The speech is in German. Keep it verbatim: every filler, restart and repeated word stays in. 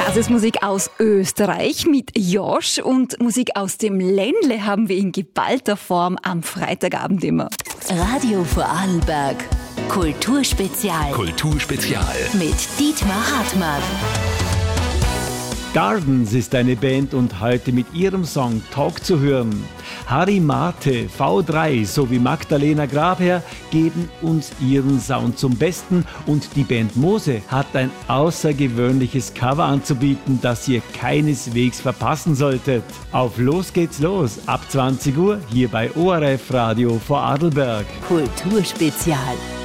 Das ist Musik aus Österreich mit Josh und Musik aus dem Ländle haben wir in geballter Form am Freitagabend immer. Radio Vorarlberg, Kulturspezial. Kulturspezial. Mit Dietmar Hartmann. Gardens ist eine Band und heute mit ihrem Song Talk zu hören. Harry Mate, V drei sowie Magdalena Grabherr geben uns ihren Sound zum Besten und die Band Mose hat ein außergewöhnliches Cover anzubieten, das ihr keineswegs verpassen solltet. Auf los geht's los, ab zwanzig Uhr hier bei O R F Radio Vorarlberg. Kulturspezial.